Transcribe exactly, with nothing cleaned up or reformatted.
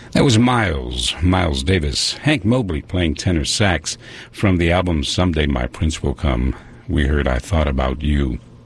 That was Miles, Miles Davis. Hank Mobley playing tenor sax from the album Someday My Prince Will Come. We heard I Thought About You.